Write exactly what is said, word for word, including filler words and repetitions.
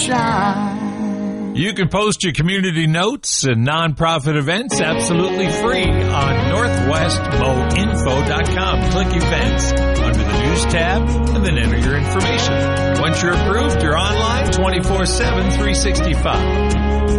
shine. You can post your community notes and nonprofit events absolutely free on northwest mo info dot com. Click events under the news tab and then enter your information. Once you're approved, you're online twenty-four seven, three sixty-five.